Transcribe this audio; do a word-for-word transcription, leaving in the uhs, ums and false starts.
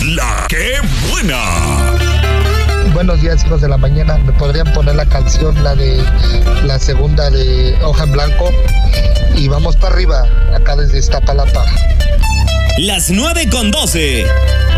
La que buena. Buenos días, hijos de la mañana. ¿Me podrían poner la canción, la de la segunda de Hoja en Blanco? Y vamos para arriba, acá desde Iztapalapa. Las nueve con doce.